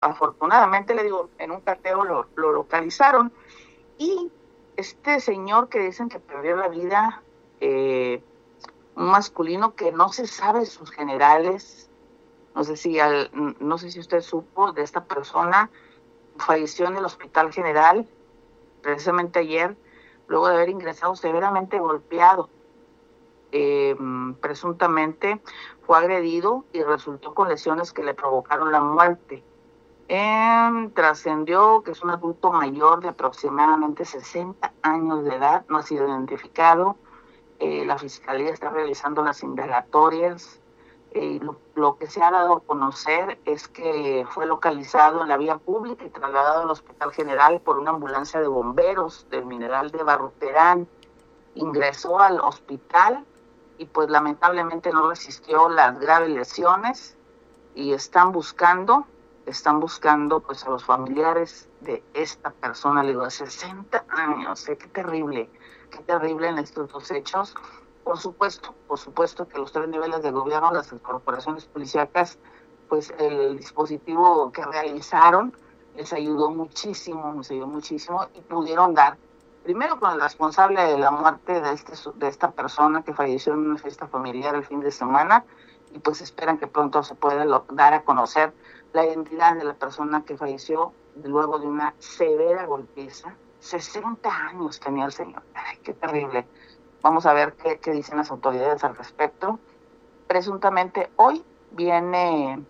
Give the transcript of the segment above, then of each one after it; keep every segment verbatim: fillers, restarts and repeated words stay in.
afortunadamente, le digo, en un cateo lo, lo localizaron. Y este señor que dicen que perdió la vida, eh, un masculino que no se sabe sus generales, no sé si al, no sé si usted supo de esta persona, falleció en el Hospital General precisamente ayer, luego de haber ingresado severamente golpeado. Eh, presuntamente fue agredido y resultó con lesiones que le provocaron la muerte. Eh, trascendió que es un adulto mayor de aproximadamente sesenta años de edad, no ha sido identificado. Eh, la Fiscalía está realizando las indagatorias. Eh, lo, lo que se ha dado a conocer es que fue localizado en la vía pública y trasladado al Hospital General por una ambulancia de bomberos del Mineral de Barroterán. Ingresó al hospital y pues lamentablemente no resistió las graves lesiones y están buscando, están buscando pues a los familiares de esta persona, le digo, de sesenta años, ¿eh? Qué terrible, qué terrible en estos dos hechos. Por supuesto, por supuesto que los tres niveles de gobierno, las corporaciones policíacas, pues el dispositivo que realizaron les ayudó muchísimo, les ayudó muchísimo y pudieron dar, primero con el responsable de la muerte de, este, de esta persona que falleció en una fiesta familiar el fin de semana, y pues esperan que pronto se pueda dar a conocer la identidad de la persona que falleció luego de una severa golpiza. sesenta años tenía el señor. Ay, qué terrible. Vamos a ver qué, qué dicen las autoridades al respecto. Presuntamente hoy viene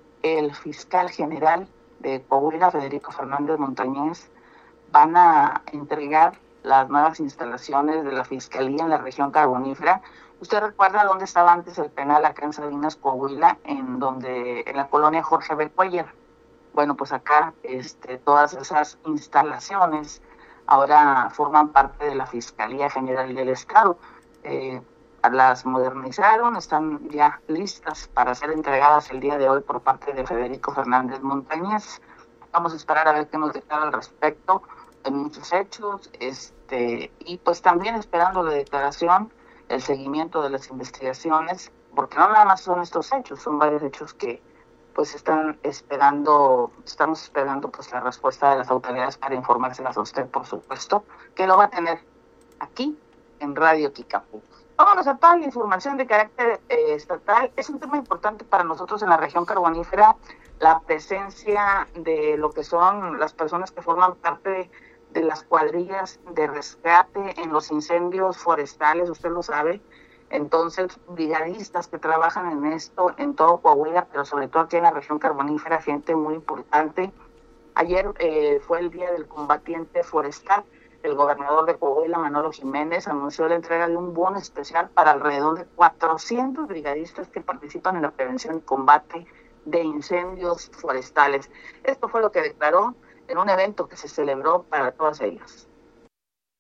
el fiscal general de Coahuila, Federico Fernández Montañez. Van a entregar las nuevas instalaciones de la Fiscalía en la región carbonífera. ¿Usted recuerda dónde estaba antes el penal acá en Sabinas, Coahuila, en donde en la colonia Jorge B. Cuellar? Bueno, pues acá este, todas esas instalaciones ahora forman parte de la Fiscalía General del Estado. Eh, las modernizaron, están ya listas para ser entregadas el día de hoy por parte de Federico Fernández Montañez. Vamos a esperar a ver qué nos declara al respecto de muchos hechos, este, y pues también esperando la declaración, el seguimiento de las investigaciones, porque no nada más son estos hechos, son varios hechos que pues están esperando, estamos esperando pues la respuesta de las autoridades para informárselas a usted, por supuesto, que lo va a tener aquí en Radio Kickapoo. Vámonos a toda la información de carácter eh, estatal. Es un tema importante para nosotros en la región carbonífera, la presencia de lo que son las personas que forman parte de, de las cuadrillas de rescate en los incendios forestales, usted lo sabe. Entonces, brigadistas que trabajan en esto en todo Coahuila, pero sobre todo aquí en la región carbonífera, gente muy importante. Ayer eh, fue el Día del Combatiente Forestal. El gobernador de Coahuila, Manolo Jiménez, anunció la entrega de un bono especial para alrededor de cuatrocientos brigadistas que participan en la prevención y combate de incendios forestales. Esto fue lo que declaró en un evento que se celebró para todas ellas.